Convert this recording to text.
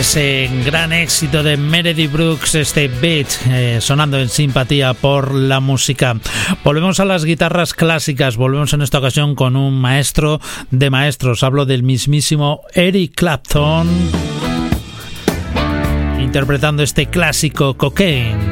Ese gran éxito de Meredith Brooks, este beat, sonando en simpatía por la música. Volvemos a las guitarras clásicas, volvemos en esta ocasión con un maestro de maestros. Hablo del mismísimo Eric Clapton, interpretando este clásico Cocaine.